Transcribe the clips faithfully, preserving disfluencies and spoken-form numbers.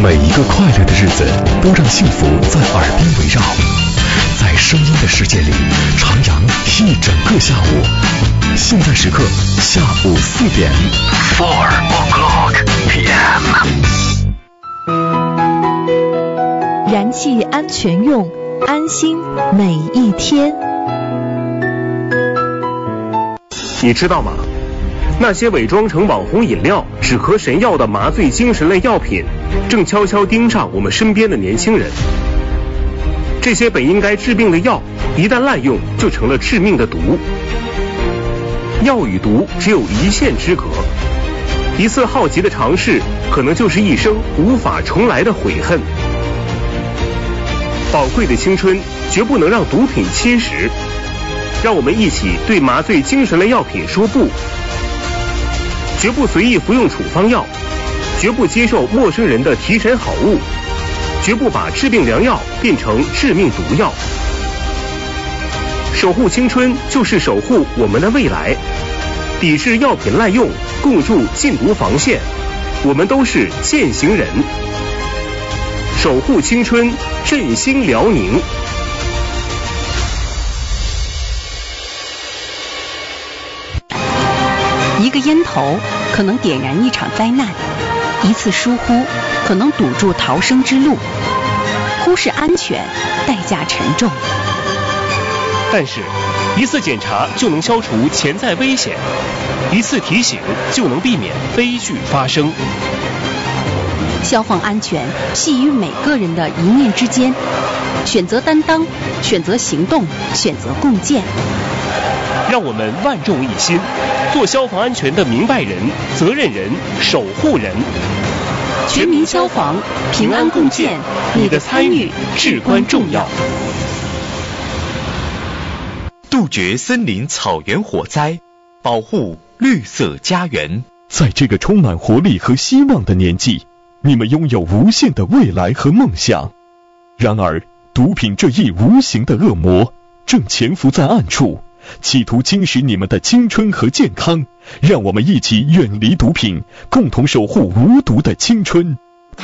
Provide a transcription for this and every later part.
每一个快乐的日子都让幸福在耳边围绕，在声音的世界里徜徉一整个下午。现在时刻下午四点 ，Four o'clock P M。 燃气安全用，安心每一天。 你知道吗？那些伪装成网红饮料、止咳神药的麻醉精神类药品，正悄悄盯上我们身边的年轻人。这些本应该治病的药，一旦滥用，就成了致命的毒。药与毒只有一线之隔，一次好奇的尝试，可能就是一生无法重来的悔恨。宝贵的青春绝不能让毒品侵蚀，让我们一起对麻醉精神类药品说不，绝不随意服用处方药，绝不接受陌生人的提神好物，绝不把治病良药变成致命毒药。守护青春就是守护我们的未来，抵制药品滥用，共筑禁毒防线，我们都是践行人。守护青春，振兴辽宁。 一个烟头可能点燃一场灾难，一次疏忽可能堵住逃生之路。忽视安全，代价沉重。 但是，一次检查就能消除潜在危险，一次提醒就能避免悲剧发生。 消防安全系于每个人的一念之间，选择担当，选择行动，选择共建。 让我们万众一心，做消防安全的明白人、责任人、守护人。 全民消防，平安共建，你的参与至关重要。 杜绝森林草原火灾，保护绿色家园。 在这个充满活力和希望的年纪，你们拥有无限的未来和梦想。然而，毒品这一无形的恶魔正潜伏在暗处，企图侵蚀你们的青春和健康。让我们一起远离毒品，共同守护无毒的青春。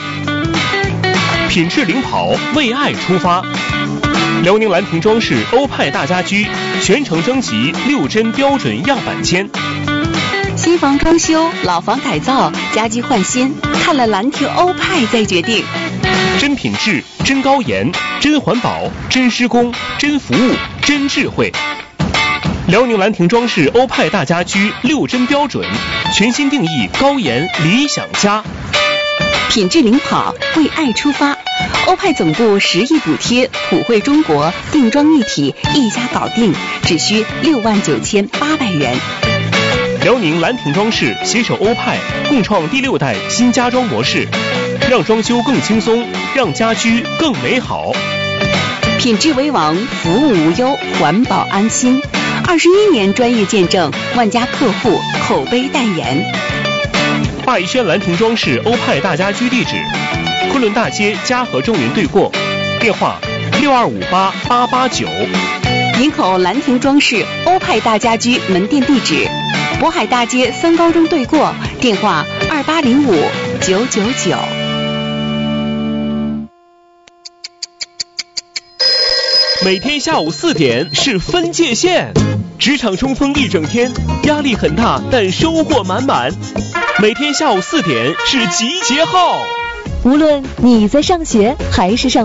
品质领跑，为爱出发。辽宁兰亭装饰欧派大家居全程征集六针标准样板间。 新房装修、老房改造、家居换新，看了兰亭欧派再决定。 真品质，真高颜，真环保，真施工，真服务，真智慧。辽宁兰亭装饰欧派大家居六针标准，全新定义高颜理想家。 品质领跑，为爱出发。欧派总部十亿补贴，普惠中国，定妆一体，一家搞定，只需六万九千八百元。 辽宁兰亭装饰携手欧派，共创第六代新家装模式，让装修更轻松，让家居更美好。 品质为王，服务无忧，环保安心。二十一年专业见证，万家客户口碑代言。 华谊轩兰亭装饰欧派大家居地址：昆仑大街嘉禾中云对过，电话六二五八八八九。 营口兰亭装饰欧派大家居门店地址：渤海大街三高中对过，电话二八零五九九九。 每天下午四点是分界线，职场冲锋一整天，压力很大，但收获满满。每天下午四点是集结号， 无论你在上学还是上